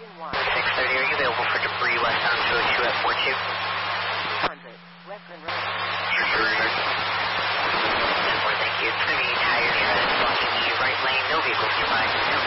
630, are you available for debris west on 202 at 42? 100. Western Road. Sure. 10-4, thank you. It's going to be tires blocking the right lane, no vehicles nearby.